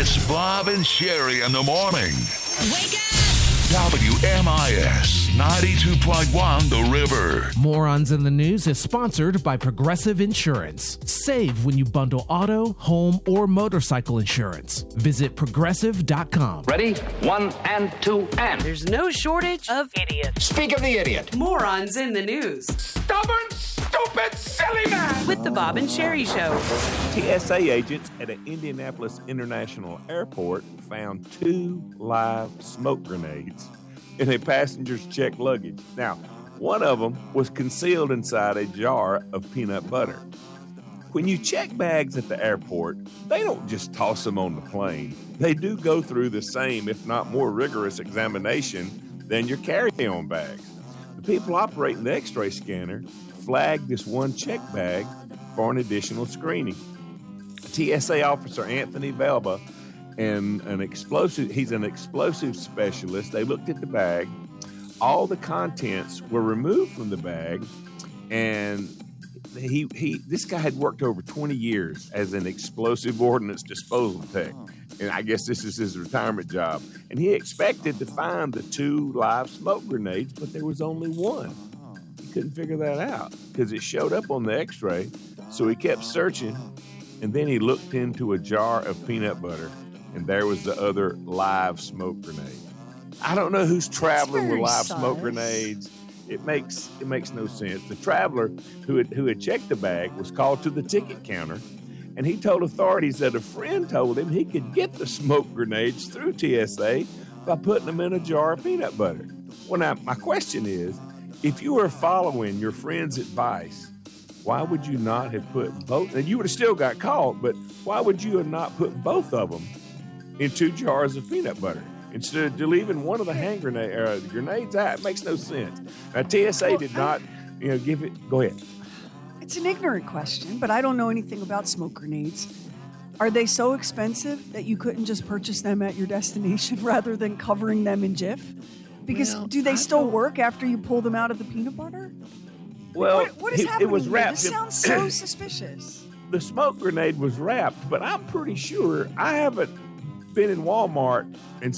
It's Bob and Sherry in the morning. Wake up! WMIS 92.1 The River. Morons in the News is sponsored by Progressive Insurance. Save when you bundle auto, home, or motorcycle insurance. Visit progressive.com. Ready? 1 and 2 and. There's no shortage of idiots. Speak of the idiot. Morons in the news. Stubborn, stupid, silly man. With the Bob and Sherry Show. TSA agents at an Indianapolis International Airport found 2 live smoke grenades in a passenger's checked luggage. Now, one of them was concealed inside a jar of peanut butter. When you check bags at the airport, they don't just toss them on the plane. They do go through the same, if not more rigorous examination than your carry-on bags. The people operating the X-ray scanner flagged this one check bag for an additional screening. TSA officer Anthony Velba and he's an explosive specialist. They looked at the bag. All the contents were removed from the bag, and this guy had worked over 20 years as an explosive ordnance disposal tech. And I guess this is his retirement job. And he expected to find the 2 live smoke grenades, but there was only one. He couldn't figure that out because it showed up on the x-ray. So he kept searching, and then he looked into a jar of peanut butter, and there was the other live smoke grenade. I don't know who's traveling with live smoke grenades. It makes no sense. The traveler who had checked the bag was called to the ticket counter, and he told authorities that a friend told him he could get the smoke grenades through TSA by putting them in a jar of peanut butter. Well, now, my question is, if you were following your friend's advice, why would you not have put both? And you would have still got caught, but why would you have not put both of them in 2 jars of peanut butter instead of leaving one of the grenades out? It makes no sense. Now, TSA did not, give it. Go ahead. It's an ignorant question, but I don't know anything about smoke grenades. Are they so expensive that you couldn't just purchase them at your destination rather than covering them in Jif? Because do they still work after you pull them out of the peanut butter? Well, what is happening? It was wrapped. This sounds so suspicious. The smoke grenade was wrapped, but I'm pretty sure I haven't been in Walmart and